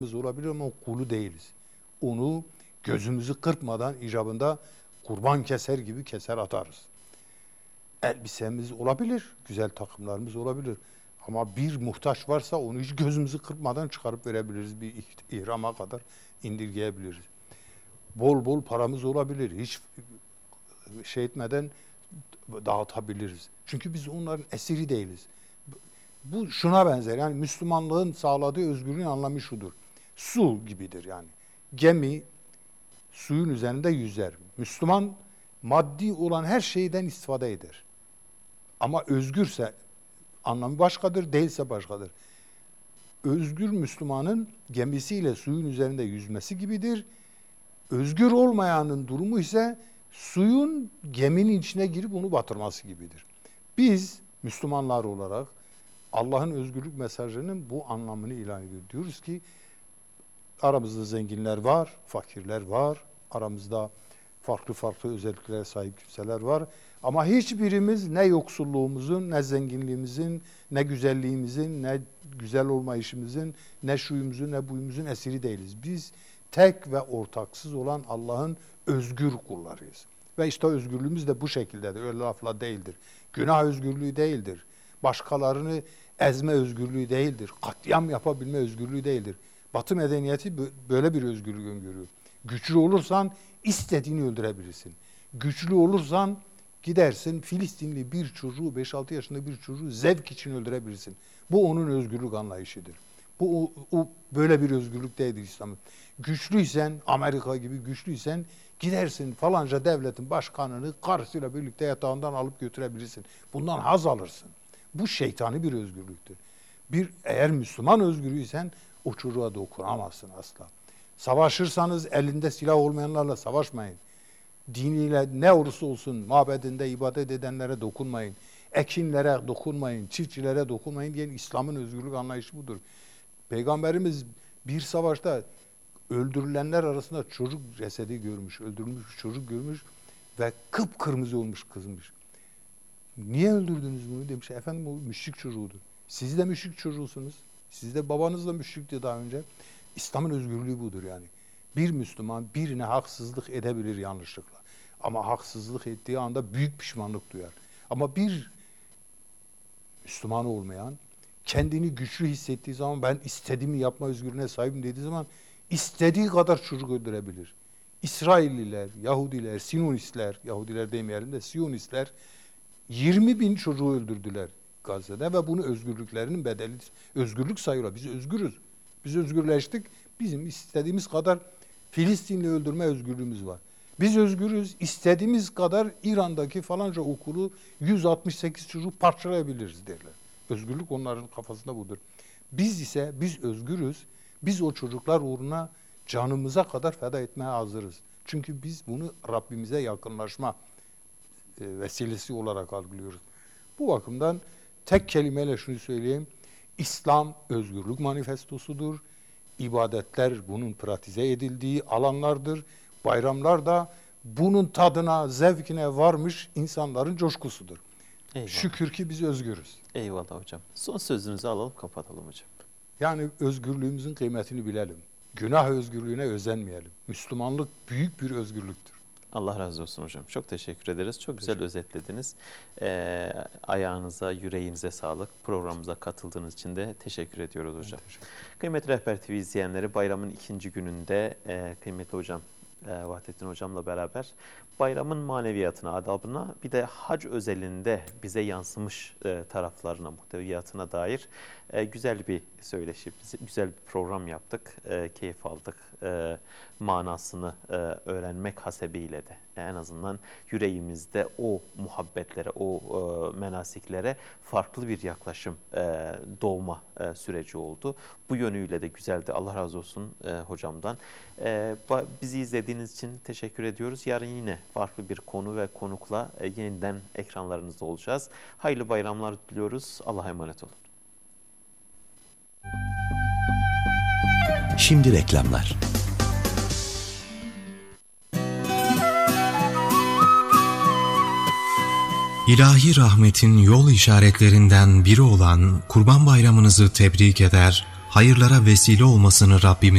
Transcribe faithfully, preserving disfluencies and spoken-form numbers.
olabilir ama kulu değiliz. Onu gözümüzü kırpmadan icabında kurban keser gibi keser atarız. Elbisemiz olabilir, güzel takımlarımız olabilir. Ama bir muhtaç varsa onu hiç gözümüzü kırpmadan çıkarıp verebiliriz. Bir ihrama kadar indirgeyebiliriz. Bol bol paramız olabilir. Hiç şey etmeden dağıtabiliriz. Çünkü biz onların esiri değiliz. Bu şuna benzer. Yani Müslümanlığın sağladığı özgürlüğün anlamı şudur. Su gibidir yani. Gemi suyun üzerinde yüzer. Müslüman maddi olan her şeyden istifade eder. Ama özgürse anlamı başkadır, değilse başkadır. Özgür Müslümanın gemisiyle suyun üzerinde yüzmesi gibidir. Özgür olmayanın durumu ise suyun geminin içine girip onu batırması gibidir. Biz Müslümanlar olarak Allah'ın özgürlük mesajının bu anlamını ilan ediyor. Diyoruz ki aramızda zenginler var, fakirler var, aramızda farklı farklı özelliklere sahip kimseler var. Ama hiçbirimiz ne yoksulluğumuzun, ne zenginliğimizin, ne güzelliğimizin, ne güzel olmayışımızın, ne şuyumuzun, ne buyumuzun esiri değiliz. Biz tek ve ortaksız olan Allah'ın özgür kullarıyız. Ve işte özgürlüğümüz de bu şekildedir, öyle lafla değildir. Günah özgürlüğü değildir. Başkalarını ezme özgürlüğü değildir. Katliam yapabilme özgürlüğü değildir. Batı medeniyeti böyle bir özgürlük öngörüyor. Güçlü olursan istediğini öldürebilirsin. Güçlü olursan gidersin Filistinli bir çocuğu, beş altı yaşında bir çocuğu zevk için öldürebilirsin. Bu onun özgürlük anlayışıdır. Bu o, o böyle bir özgürlük değildir İslam'ın. Güçlüysen, Amerika gibi güçlüysen gidersin falanca devletin başkanını karısıyla birlikte yatağından alıp götürebilirsin. Bundan haz alırsın. Bu şeytani bir özgürlüktür. Bir eğer Müslüman özgürlüysen o çocuğa dokunamazsın asla. Savaşırsanız elinde silah olmayanlarla savaşmayın. Diniyle ne olursa olsun mabedinde ibadet edenlere dokunmayın. Ekinlere dokunmayın, çiftçilere dokunmayın diyen İslam'ın özgürlük anlayışı budur. Peygamberimiz bir savaşta öldürülenler arasında çocuk cesedi görmüş, öldürülmüş çocuk görmüş ve kıpkırmızı olmuş, kızmış. Niye öldürdünüz bunu demiş. Efendim o müşrik çocuğudur. Siz de müşrik çocuğusunuz. Siz de babanız da müşrikti daha önce. İslam'ın özgürlüğü budur yani. Bir Müslüman birine haksızlık edebilir yanlışlıkla. Ama haksızlık ettiği anda büyük pişmanlık duyar. Ama bir Müslüman olmayan kendini güçlü hissettiği zaman ben istediğimi yapma özgürlüğüne sahibim dediği zaman istediği kadar çocuk öldürebilir. İsrailliler, Yahudiler, Siyonistler, Yahudiler demeyelim de Siyonistler yirmi bin çocuğu öldürdüler Gazze'de ve bunu özgürlüklerinin bedeli, özgürlük sayıyorlar. Biz özgürüz. Biz özgürleştik. Bizim istediğimiz kadar Filistinli öldürme özgürlüğümüz var. Biz özgürüz. İstediğimiz kadar İran'daki falanca okulu yüz altmış sekiz çocuğu parçalayabiliriz derler. Özgürlük onların kafasında budur. Biz ise biz özgürüz. Biz o çocuklar uğruna canımıza kadar feda etmeye hazırız. Çünkü biz bunu Rabbimize yakınlaşma vesilesi olarak algılıyoruz. Bu bakımdan tek kelimeyle şunu söyleyeyim. İslam özgürlük manifestosudur. İbadetler bunun pratize edildiği alanlardır. Bayramlar da bunun tadına, zevkine varmış insanların coşkusudur. Eyvallah. Şükür ki biz özgürüz. Eyvallah hocam. Son sözünüzü alalım, kapatalım hocam. Yani özgürlüğümüzün kıymetini bilelim. Günah özgürlüğüne özenmeyelim. Müslümanlık büyük bir özgürlüktür. Allah razı olsun hocam. Çok teşekkür ederiz. Çok güzel teşekkür. özetlediniz. Ee, ayağınıza, yüreğinize sağlık. Programımıza katıldığınız için de teşekkür ediyoruz hocam. Kıymetli Rehber T V izleyenleri, bayramın ikinci gününde e, kıymetli hocam e, Vahdettin hocamla beraber bayramın maneviyatına, adabına, bir de hac özelinde bize yansımış e, taraflarına, muhteviyatına dair e, güzel bir söyleşi, güzel bir program yaptık. E, keyif aldık. E, manasını e, öğrenmek hasebiyle de en azından yüreğimizde o muhabbetlere, o e, menasiklere farklı bir yaklaşım e, doğma e, süreci oldu. Bu yönüyle de güzeldi. Allah razı olsun e, hocamdan. E, bizi izlediğiniz için teşekkür ediyoruz. Yarın yine farklı bir konu ve konukla e, yeniden ekranlarınızda olacağız. Hayırlı bayramlar diliyoruz. Allah'a emanet olun. Şimdi reklamlar. İlahi rahmetin yol işaretlerinden biri olan Kurban Bayramınızı tebrik eder, hayırlara vesile olmasını Rabbimiz